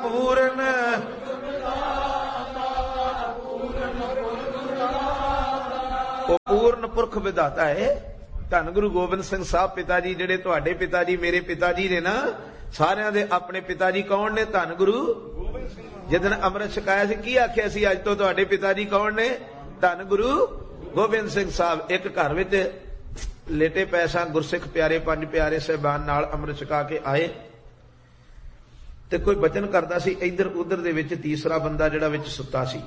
पूरन। पूर्ण पुरख विधाता है धन गुरु गोबिंद सिंह साहब पिता जी, जिहड़े तुहाडे पिता जी मेरे पिता जी ने ना, सारियां दे अपने पिता जी कौन ने? धन गुरु जिदन अमृत छकाया सी की आख्या सी अज तो तुहाडे पिता जी कौन ने? धन गुरु गोबिंद सिंह साहब। एक घर विच लेटे पैसा गुरसिख प्यारे पंज प्यारे साहिबान नाल अमृत छका के आए ते कोई बचन करदा सी, इधर उधर दे विच तीसरा बंदा जिहड़ा विच सुत्ता सी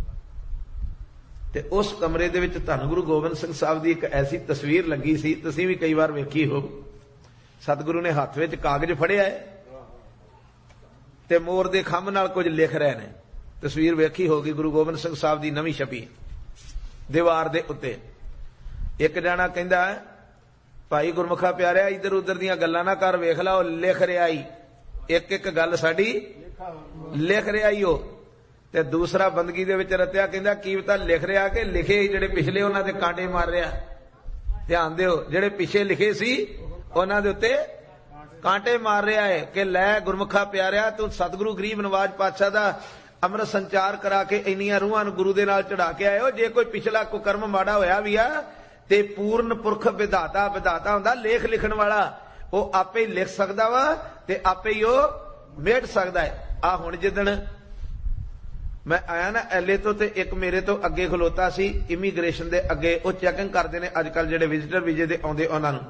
ते उस कमरे दे विच धन गुरु गोबिंद सिंह साहब दी एक ऐसी तस्वीर लगी सी, तुसीं भी कई बार वेखी हो। सतगुरु ने हत्थ विच कागज फड़िया है ते मोर दे खंभ नाल कुछ लिख रहे ने। तस्वीर वेखी होगी गुरु गोबिंद सिंह साहब दी नवीं छपी दीवार दे उत्ते। एक जाना कहंदा भाई गुरमुखा प्यारिया इधर उधर दीयां गल्लां ना कर, वेख ला लिख रिहा ही, एक एक गल साडी लिख रिहा ही हो। ते दूसरा बंदगी दे विच रत्या कहंदा की पता लिख रिहा कि लिखे ही जिहड़े पिछले उन्हां दे कांटे मार रिहा। ध्यान दिओ, जिहड़े पिछे लिखे सी उन्हां दे उत्ते कांटे मार रहा है कि लै गुरमुखा प्यारिया तू सतगुरु गरीब नवाज पातशाह दा अमृत संचार करा के इन्नियां रूहां नूं गुरु दे नाल चढ़ा के आए हो। जे कोई पिछला कुकर्म माड़ा होया भी आ ते पूर्ण पुरख विधाता विधाता हुंदा, लेख लिखण वाला वो आपे ही लिख सकदा वा ते आपे ही वो मेट सकदा है। आ हुण जिदन मैं आया ना एले तो ते एक मेरे तो अगे खलोता सी इमीग्रेशन दे अगे, वो चैकिंग करदे ने अजकल जिहड़े विजिटर वीजे दे आउंदे उन्हां नूं।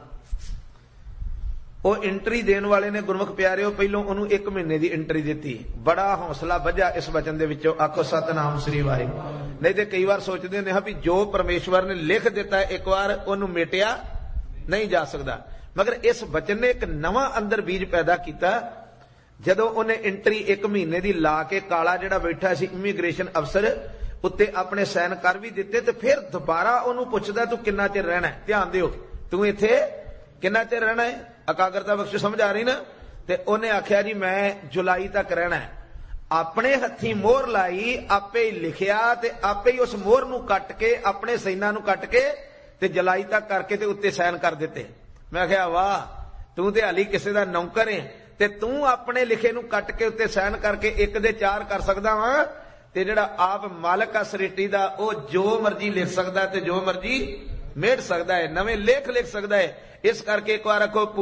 वो एंट्री देने वाले ने गुरमुख प्यारे पहलों उन्होंने 1 महीने की एंट्री दी। बड़ा हौसला बजा इस वचन दे विचों, आखो सतनाम श्री वाहिगुरू। नहीं तो कई बार सोचते हैं भी जो परमेश्वर ने लिख दिता है एक बार उन्होंने मेटिया नहीं जा सकता, मगर इस वचन ने एक नवा अंदर बीज पैदा किया। जदों उन्हें एंट्री 1 महीने की ला के काला जिहड़ा बैठा सी इमीग्रेशन अफसर उत्ते अपने साइन कर भी दिते, तो फिर दोबारा उन्होंने पुछदा तू कितना चिर रहना है? ध्यान दिओ, तू इत्थे कितना चिर रहना है? एकाग्रता बख्श समझ आ रही ना? ते उन्हें आख्या जी मैं जुलाई तक रहना है। अपने हथी मोहर लाई, आपे ही लिखिया ते आपे ही उस मोहर नूं कट के अपने सैना नूं कट के ते जुलाई तक करके ते उत्ते साइन कर दिते। मैं आख्या वाह तू ते हाली किसी दा नौकर है ते तू अपने लिखे नूं कट के उत्ते साइन करके 1 दे 4 कर सकदा वा, ते जिहड़ा आप मालक आ सृष्टि दा ओ जो मर्जी लिख सकदा ते जो मर्जी मेट सकदा है, नवे लेख लिख सकदा है। इस करके एक बार आखो